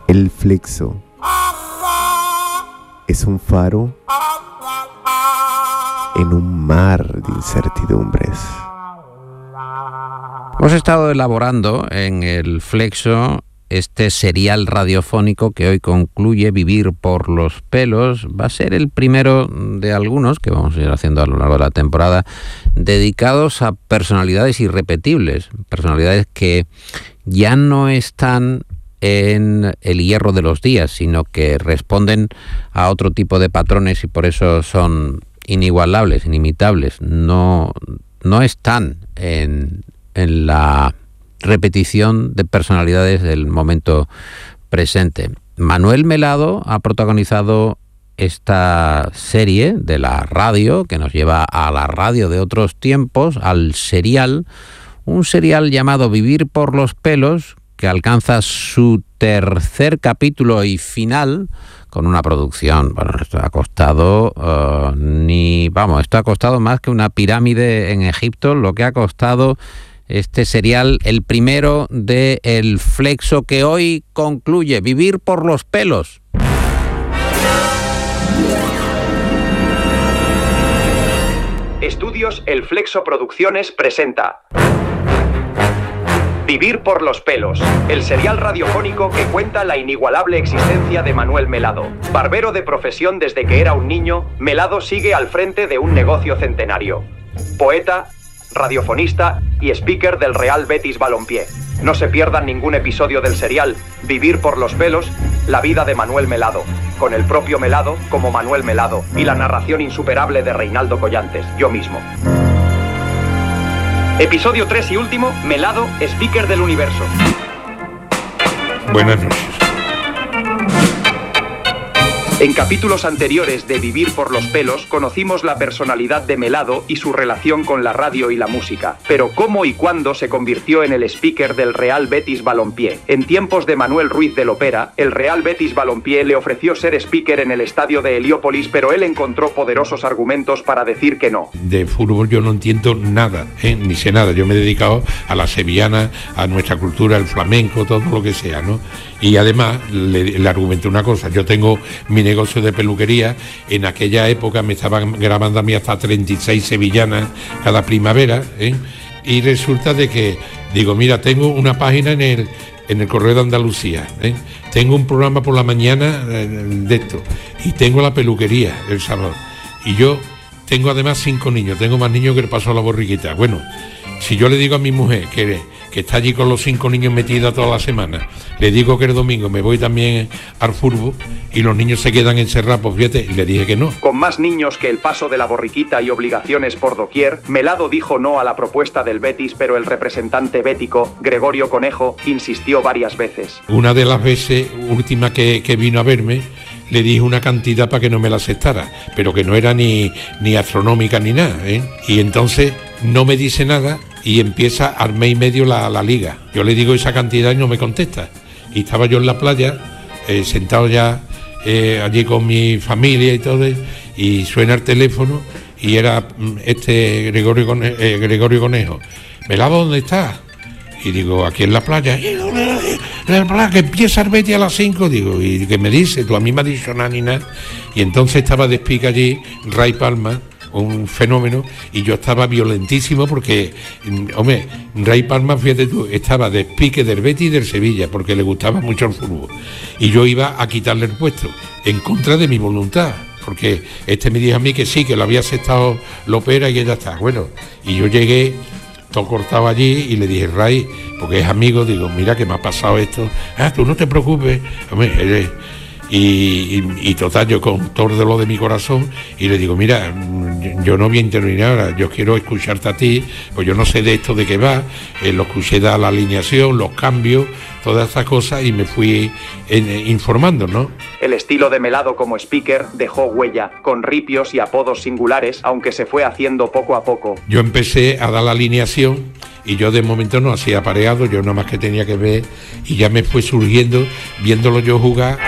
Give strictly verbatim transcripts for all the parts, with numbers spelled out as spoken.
El Flexo es un faro en un mar de incertidumbres. Hemos estado elaborando en El Flexo este serial radiofónico que hoy concluye, Vivir por los pelos. Va a ser el primero de algunos que vamos a ir haciendo a lo largo de la temporada, dedicados a personalidades irrepetibles, personalidades que ya no están en el hierro de los días, sino que responden a otro tipo de patrones y por eso son inigualables, inimitables. No, no están en, en la repetición de personalidades del momento presente. Manuel Melado ha protagonizado esta serie de la radio que nos lleva a la radio de otros tiempos, al serial, un serial llamado Vivir por los pelos, que alcanza su tercer capítulo y final con una producción, bueno, esto ha costado uh, ni, vamos, esto ha costado más que una pirámide en Egipto, lo que ha costado este serial, el primero de El Flexo, que hoy concluye, Vivir por los pelos. Estudios El Flexo Producciones presenta Vivir por los pelos, el serial radiofónico que cuenta la inigualable existencia de Manuel Melado. Barbero de profesión desde que era un niño, Melado sigue al frente de un negocio centenario. Poeta, radiofonista y speaker del Real Betis Balompié. No se pierdan ningún episodio del serial Vivir por los pelos, la vida de Manuel Melado, con el propio Melado como Manuel Melado y la narración insuperable de Reinaldo Collantes, yo mismo. Episodio tres y último, Melado, speaker del universo. Buenas noches. En capítulos anteriores de Vivir por los pelos conocimos la personalidad de Melado y su relación con la radio y la música. Pero ¿cómo y cuándo se convirtió en el speaker del Real Betis Balompié? En tiempos de Manuel Ruiz de Lopera, el Real Betis Balompié le ofreció ser speaker en el estadio de Heliópolis, pero él encontró poderosos argumentos para decir que no. De fútbol yo no entiendo nada, ¿eh? Ni sé nada. Yo me he dedicado a la sevillana, a nuestra cultura, el flamenco, todo lo que sea, ¿no? Y además le, le argumenté una cosa, yo tengo mi negocio de peluquería, en aquella época me estaban grabando a mí hasta treinta y seis sevillanas cada primavera, ¿eh? Y resulta de que, digo, mira, tengo una página en el, en el Correo de Andalucía, ¿eh? Tengo un programa por la mañana eh, de esto, y tengo la peluquería el sábado, y yo tengo además cinco niños, tengo más niños que le paso a la borriquita. Bueno, si yo le digo a mi mujer que, que está allí con los cinco niños metidos toda la semana, le digo que el domingo me voy también al fútbol y los niños se quedan encerrados, pues fíjate, y le dije que no. Con más niños que el paso de la borriquita y obligaciones por doquier, Melado dijo no a la propuesta del Betis, pero el representante bético, Gregorio Conejo, insistió varias veces. Una de las veces última que, que vino a verme, le dije una cantidad para que no me la aceptara, pero que no era ni, ni astronómica ni nada, ¿eh? Y entonces no me dice nada y empieza al mes y medio la, la liga. Yo le digo esa cantidad y no me contesta. Y estaba yo en la playa, eh, sentado ya eh, allí con mi familia y todo, y suena el teléfono y era este Gregorio, Cone, eh, Gregorio Conejo. Melado, ¿dónde estás? Y digo, aquí en la playa. Y no, la playa, que empieza el Betis a las cinco, digo, y que me dice, tú a mí me has dicho nada ni nada. Y entonces estaba de speaker allí Ray Palma, un fenómeno, y yo estaba violentísimo porque, hombre, Ray Palma, fíjate tú, estaba de speaker del Betis y del Sevilla, porque le gustaba mucho el fútbol. Y yo iba a quitarle el puesto, en contra de mi voluntad, porque este me dijo a mí que sí, que lo había aceptado Lopera y que ya está. Bueno, y yo llegué todo cortado allí y le dije, Ray, porque es amigo, digo, mira que me ha pasado esto. Ah, tú no te preocupes, hombre, eres... Y, y, y total, yo con todo lo de mi corazón, y le digo, mira, yo no voy a intervenir ahora, yo quiero escucharte a ti, pues yo no sé de esto de qué va, eh, lo escuché dar la alineación, los cambios, todas esas cosas, y me fui eh, informando, ¿no? El estilo de Melado como speaker dejó huella, con ripios y apodos singulares, aunque se fue haciendo poco a poco. Yo empecé a dar la alineación, y yo de momento no hacía pareado, yo nada más que tenía que ver, y ya me fue surgiendo, viéndolo yo jugar.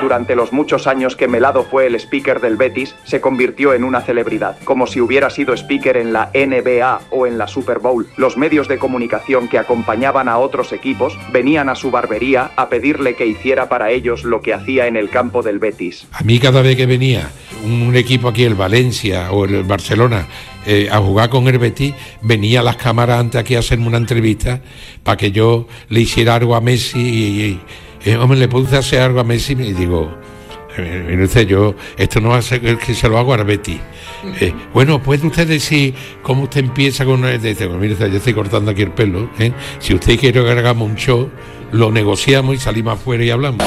durante los muchos años que Melado fue el speaker del Betis, se convirtió en una celebridad, como si hubiera sido speaker en la N B A o en la Super Bowl. Los medios de comunicación que acompañaban a otros equipos venían a su barbería a pedirle que hiciera para ellos lo que hacía en el campo del Betis. A mí cada vez que venía un equipo aquí, el Valencia o el Barcelona, eh, a jugar con el Betis, venía las cámaras antes aquí a hacerme una entrevista para que yo le hiciera algo a Messi y, y eh, hombre, le puse a hacer algo a Messi y digo, eh, mire usted, yo, esto no va a ser que se lo hago al Betis. Eh, bueno, ¿puede usted decir cómo usted empieza con una... Dice, mire usted, yo estoy cortando aquí el pelo, ¿eh? Si usted quiere que hagamos un show, lo negociamos y salimos afuera y hablamos.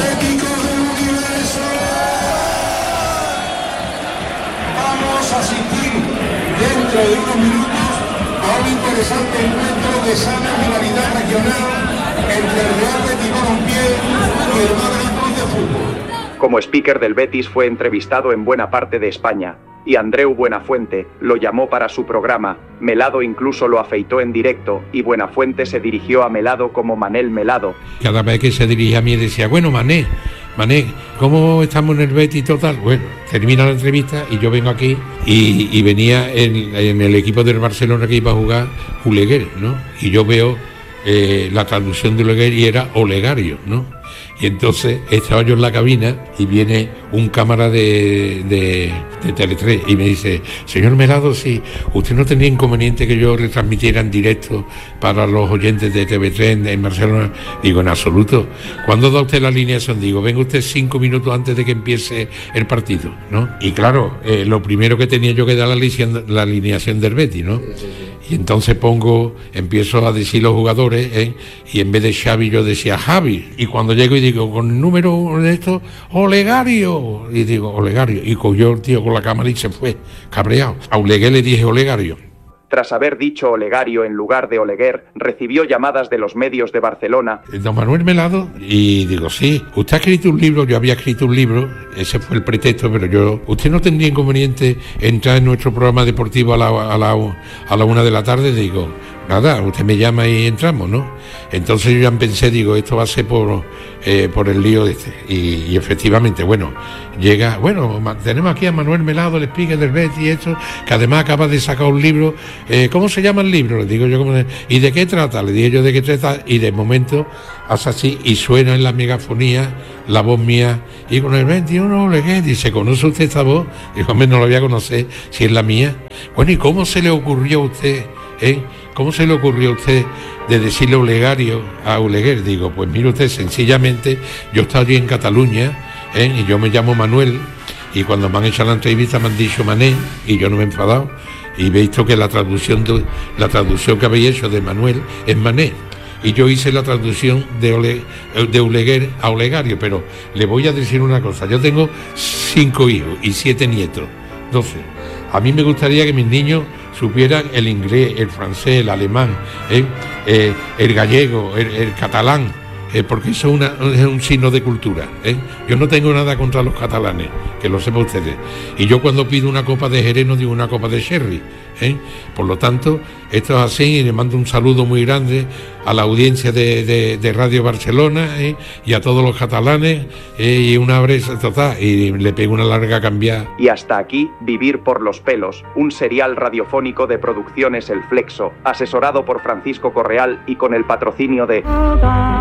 Dentro de unos minutos a un interesante encuentro de sana rivalidad regional entre el Real Betis Balompié y el Málaga Club de Fútbol. Como speaker del Betis fue entrevistado en buena parte de España, y Andreu Buenafuente lo llamó para su programa. Melado incluso lo afeitó en directo y Buenafuente se dirigió a Melado como Manel Melado. Cada vez que se dirigía a mí decía, bueno, Mané, Mané, ¿cómo estamos en el Betis total? Bueno, termina la entrevista y yo vengo aquí y, y venía en, en el equipo del Barcelona que iba a jugar Oleguer, ¿no? Y yo veo eh, la traducción de Oleguer y era Olegario, ¿no? Y entonces estaba yo en la cabina y viene un cámara de, de, de Tele tres y me dice, señor Melado, si usted no tenía inconveniente que yo retransmitiera en directo para los oyentes de T V tres en, en Barcelona. Digo, en absoluto. ¿Cuándo da usted la alineación? Digo, venga usted cinco minutos antes de que empiece el partido, ¿no? Y claro, eh, lo primero que tenía yo que dar la alineación, la alineación del Betis, ¿no? Y entonces pongo, empiezo a decir los jugadores, ¿eh? Y en vez de Xavi yo decía Javi. Y cuando llego y digo, con el número de esto, Olegario. Y digo, Olegario. Y cogió el tío con la cámara y se fue, cabreado. A Oleguer le dije Olegario. Tras haber dicho Olegario en lugar de Oleguer, recibió llamadas de los medios de Barcelona. Don Manuel Melado, y digo, sí, usted ha escrito un libro, yo había escrito un libro, ese fue el pretexto, pero yo, ¿usted no tendría inconveniente entrar en nuestro programa deportivo a la, a la, a la una de la tarde? Digo, nada, usted me llama y entramos, ¿no? Entonces yo ya pensé, digo, esto va a ser por, eh, por el lío este. Y, y efectivamente, bueno, llega, bueno, tenemos aquí a Manuel Melado, el speaker del Betis y esto, que además acaba de sacar un libro. Eh, ¿Cómo se llama el libro? Le digo yo, ¿cómo se... ¿y de qué trata? Le dije yo de qué trata, y de momento hace así y suena en la megafonía la voz mía, y con el veintiuno le dice, ¿conoce usted esta voz? Digo, hombre, no la voy a conocer si es la mía. Bueno, ¿y cómo se le ocurrió a usted, eh? ¿Cómo se le ocurrió a usted de decirle Olegario a Oleguer? Digo, pues mire usted, sencillamente, yo he estado allí en Cataluña, ¿eh? Y yo me llamo Manuel, y cuando me han hecho la entrevista me han dicho Mané, y yo no me he enfadado, y he visto que la traducción de, la traducción que habéis hecho de Manuel es Mané, y yo hice la traducción de, Ole, de Oleguer a Olegario. Pero le voy a decir una cosa, yo tengo cinco hijos y siete nietos, doce. A mí me gustaría que mis niños supieran el inglés, el francés, el alemán, ¿eh? Eh, el gallego, el, el catalán, eh, porque eso es, una, es un signo de cultura, ¿eh? Yo no tengo nada contra los catalanes, que lo sepan ustedes. Y yo cuando pido una copa de Jerez no digo una copa de sherry, ¿eh? Por lo tanto, esto es así, y le mando un saludo muy grande a la audiencia de, de, de Radio Barcelona, ¿eh? Y a todos los catalanes, ¿eh? Y un abrazo total, y le pego una larga cambiada. Y hasta aquí, Vivir por los pelos, un serial radiofónico de Producciones El Flexo, asesorado por Francisco Correal y con el patrocinio de...